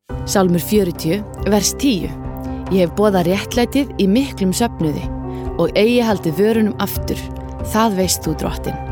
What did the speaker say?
Sálmur 40, vers 10. Ég hef boðað réttlætið í miklum söfnuði og eigi haldið vörunum aftur, það veist þú, Drottinn.